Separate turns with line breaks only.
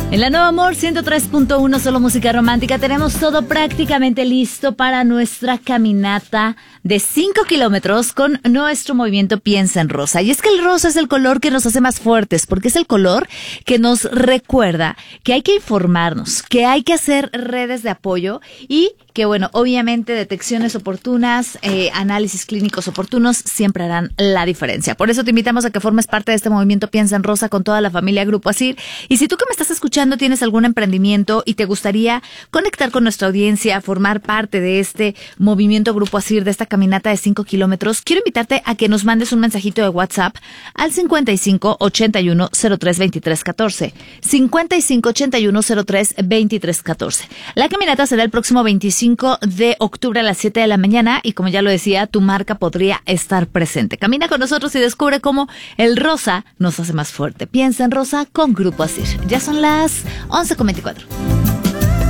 En la Nueva Amor 103.1, solo música romántica, tenemos todo prácticamente listo para nuestra caminata de 5 kilómetros con nuestro movimiento Piensa en Rosa. Y es que el rosa es el color que nos hace más fuertes, porque es el color que nos recuerda que hay que informarnos, que hay que hacer redes de apoyo y que, bueno, obviamente detecciones oportunas, análisis clínicos oportunos siempre harán la diferencia. Por eso te invitamos a que formes parte de este movimiento Piensa en Rosa con toda la familia Grupo Asir. Y si tú que me estás escuchando tienes algún emprendimiento y te gustaría conectar con nuestra audiencia, formar parte de este movimiento Grupo Asir, de esta caminata de 5 kilómetros, quiero invitarte a que nos mandes un mensajito de WhatsApp al 55 81 03 23 14. 55 81 03 23 14. La caminata será el próximo 25 de octubre a las 7 de la mañana y, como ya lo decía, tu marca podría estar presente. Camina con nosotros y descubre cómo el rosa nos hace más fuerte. Piensa en Rosa con Grupo Asir. Ya son las 11:24.